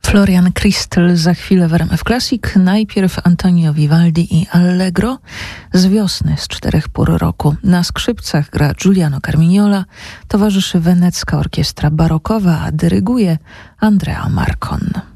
Florian Kristl za chwilę w RMF Classic. Najpierw Antonio Vivaldi i Allegro z wiosny, z 4 pór roku. Na skrzypcach gra Giuliano Carmignola, towarzyszy Wenecka Orkiestra Barokowa, a dyryguje Andrea Marcon.